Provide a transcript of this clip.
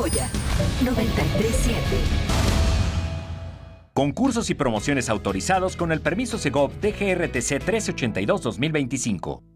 Joya 93.7. Concursos y promociones autorizados con el permiso Segov DGRTC 1382-2025.